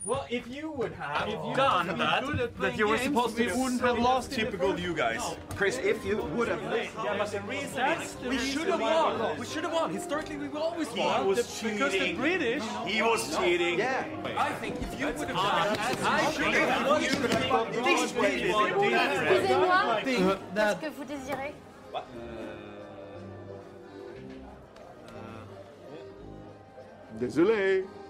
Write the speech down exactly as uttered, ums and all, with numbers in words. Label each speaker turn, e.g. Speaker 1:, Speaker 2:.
Speaker 1: Well, if you would have
Speaker 2: If you
Speaker 1: done
Speaker 2: had
Speaker 1: that,
Speaker 2: been good at
Speaker 1: that you were
Speaker 2: playing
Speaker 1: supposed to
Speaker 2: games,
Speaker 1: do,
Speaker 2: we wouldn't have lost in the
Speaker 3: Typical
Speaker 2: first
Speaker 3: you guys.
Speaker 4: Chris, if you would have
Speaker 1: Yeah, but the reason
Speaker 2: That's
Speaker 1: is
Speaker 2: the
Speaker 1: we
Speaker 2: reason
Speaker 1: should have
Speaker 2: why we
Speaker 1: won.
Speaker 2: lost.
Speaker 1: We should have won. Historically, we've always
Speaker 3: He
Speaker 1: won.
Speaker 3: was
Speaker 2: The- because the
Speaker 3: cheating.
Speaker 2: British.
Speaker 3: He was cheating.
Speaker 4: Yeah.
Speaker 1: I think if you would have done that, I should have won. You should have won.
Speaker 4: This way is
Speaker 5: Excusez-moi,
Speaker 2: Think
Speaker 5: qu'est-ce
Speaker 2: that
Speaker 5: que vous désirez?
Speaker 4: Désolé.